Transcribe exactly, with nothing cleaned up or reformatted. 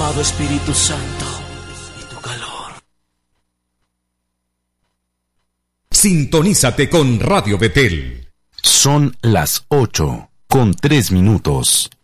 amado Espíritu Santo, y tu calor. Sintonízate con Radio Betel. Son las ocho con tres minutos.